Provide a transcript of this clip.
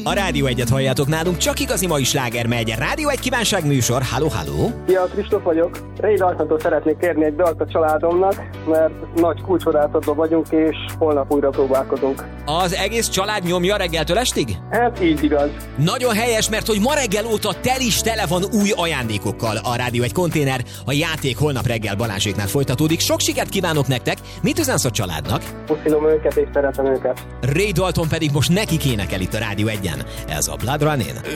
A Rádió 1-et halljátok nálunk, csak igazi mai sláger megy. Rádió 1 kívánság műsor. Halló, halló! Szia, Kristóf vagyok. Ray Daltontól szeretnék kérni egy dalt a családomnak, mert nagy kulcsvadászatban vagyunk, és holnap újra próbálkozunk. Az egész család nyomja reggeltől estig? Hát így igaz. Nagyon helyes, mert hogy ma reggel óta tele van új ajándékokkal. A Rádió 1 konténer, a játék holnap reggel Balázséknál folytatódik. Sok sikert kívánok nektek! Mit üzensz a családnak? Puszilom őket és szeretem őket. Ray Dalton pedig most nekik énekel itt a Rádió 1-en. Ez a Blood Running.